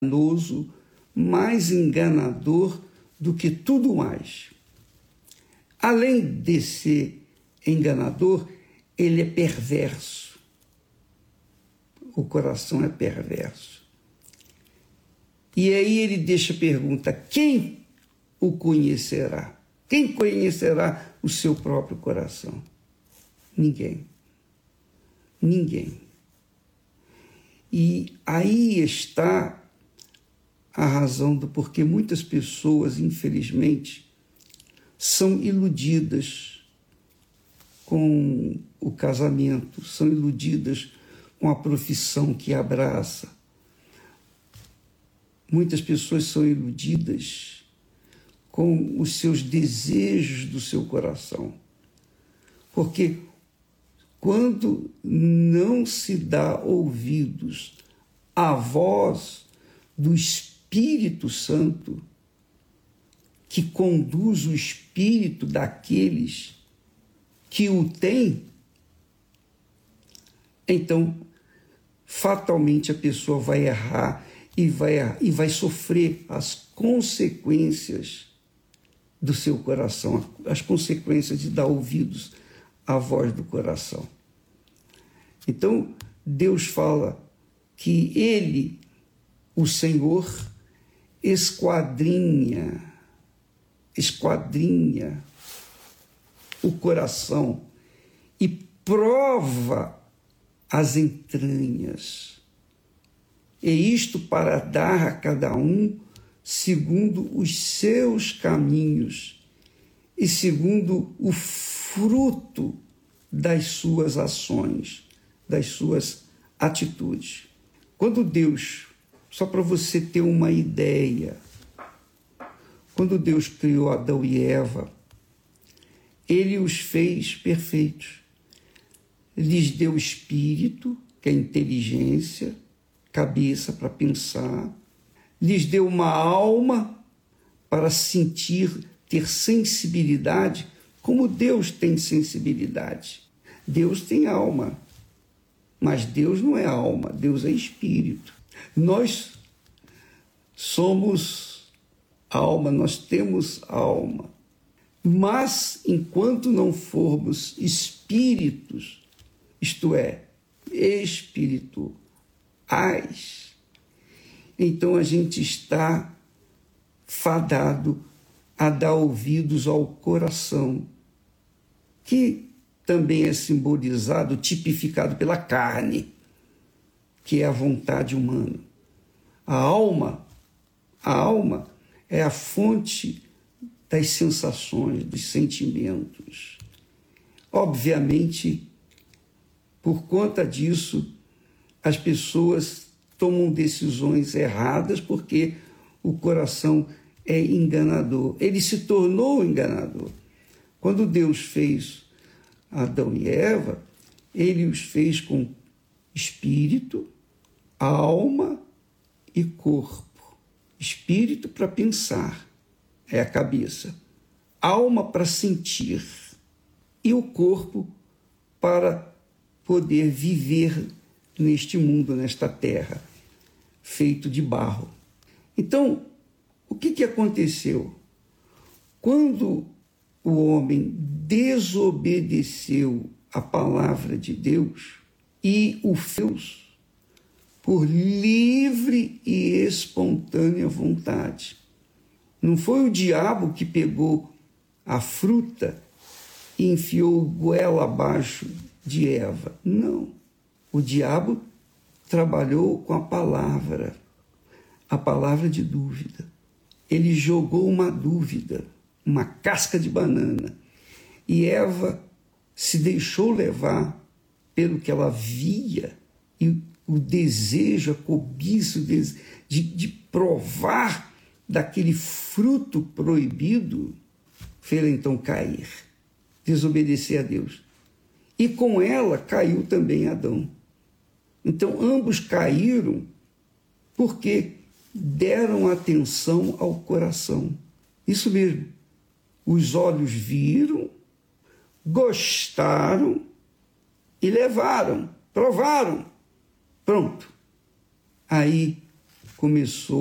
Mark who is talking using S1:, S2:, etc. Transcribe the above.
S1: enganoso, mais enganador do que tudo mais. Além de ser enganador, ele é perverso. O coração é perverso. E aí ele deixa a pergunta: quem o conhecerá? Quem conhecerá o seu próprio coração? Ninguém. Ninguém. E aí está a razão do porquê muitas pessoas, infelizmente, são iludidas com o casamento, são iludidas com a profissão que abraça. Muitas pessoas são iludidas com os seus desejos do seu coração. Porque quando não se dá ouvidos à voz do Espírito Santo, que conduz o espírito daqueles que o têm, então, fatalmente a pessoa vai errar e vai sofrer as consequências do seu coração, as consequências de dar ouvidos à voz do coração. Então, Deus fala que Ele, o Senhor, esquadrinha o coração e prova as entranhas. E isto para dar a cada um segundo os seus caminhos e segundo o fruto das suas ações, das suas atitudes. Quando Deus, só para você ter uma ideia, quando Deus criou Adão e Eva, Ele os fez perfeitos. Lhes deu espírito, que é inteligência, cabeça para pensar. Lhes deu uma alma para sentir, ter sensibilidade, como Deus tem sensibilidade. Deus tem alma, mas Deus não é alma, Deus é espírito. Nós somos alma, nós temos alma. Mas, enquanto não formos espíritos, isto é, espirituais, então a gente está fadado a dar ouvidos ao coração, que também é simbolizado, tipificado pela carne, que é a vontade humana. A alma é a fonte das sensações, dos sentimentos. Obviamente, por conta disso, as pessoas tomam decisões erradas porque o coração é enganador. Ele se tornou enganador. Quando Deus fez Adão e Eva, Ele os fez com espírito, alma e corpo. Espírito para pensar, é a cabeça. Alma para sentir. E o corpo para poder viver neste mundo, nesta terra, feito de barro. Então, o que aconteceu? Quando o homem desobedeceu a palavra de Deus e o fez por livre e espontânea vontade. Não foi o diabo que pegou a fruta e enfiou goela abaixo de Eva. Não. O diabo trabalhou com a palavra de dúvida. Ele jogou uma dúvida, uma casca de banana. E Eva se deixou levar pelo que ela via e o desejo, a cobiça de provar daquele fruto proibido, fez então cair, desobedecer a Deus. E com ela caiu também Adão. Então ambos caíram porque deram atenção ao coração. Isso mesmo. Os olhos viram, gostaram e levaram, provaram. Pronto. Aí começou